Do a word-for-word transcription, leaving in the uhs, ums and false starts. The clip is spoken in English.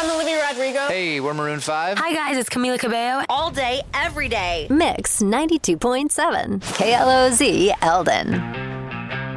I'm Olivia Rodrigo. Hey, we're Maroon five. Hi, guys. It's Camila Cabello. All day, every day. Mix ninety-two point seven. K L O Z Eldon.